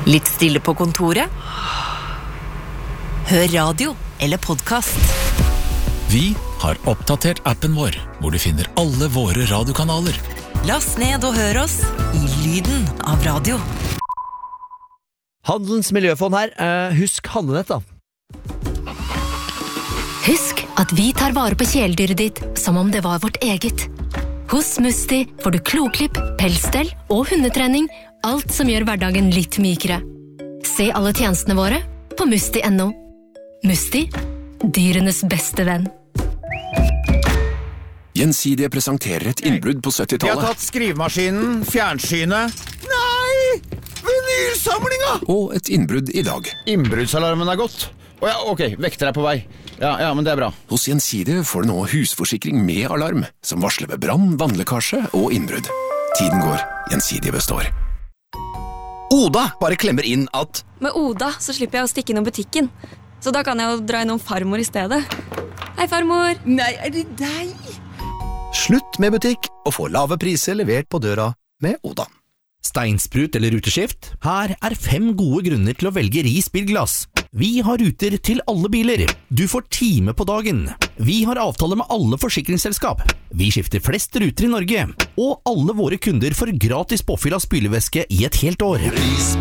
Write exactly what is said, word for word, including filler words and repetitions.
Litt stille på kontoret? Hør radio eller podcast. Vi har oppdatert appen vår, hvor du finner alle våre radiokanaler. Last ned og hør oss i lyden av radio. Handelens miljøfond her. Eh, husk handlenett da. Husk at vi tar vare på kjæledyret ditt som om det var vårt eget. Hos Musti får du kloklipp, pelsstell og hundetrening, alt som gjør hverdagen litt mykere. Se alle tjenestene våre på musti punktum no. Musti, dyrenes beste venn. Gjensidige presenterer et innbrudd på Vi har syttitallet. tatt skrivemaskinen, fjernsynet. Nei! Vinylsamlinga! Og et innbrudd i dag. Innbruddsalarmen er gått. Å ja, ok, vekter er på vei. Ja, ja, men det er bra. Hos Gjensidige får du nå husforsikring med alarm, som varsler ved brann, vannlekkasje og innbrudd. Tiden går, Gjensidige består. Oda bare klemmer inn at Med Oda så slipper jeg å stikke innom butikken. Så da kan jeg jo dra innom farmor i stedet. Hei, farmor. Nei, er det deg? slutt med butikk og få lave priser levert på døra med Oda. Steinsprut eller ruteskift? Her er fem gode grunner til å velge Ris bilglass. Vi har ruter til alle biler. Du får time på dagen. Vi har avtaler med alle forsikringsselskap. Vi skifter flest ruter i Norge. Og alle våre kunder får gratis påfyll av spylevæske i et helt år.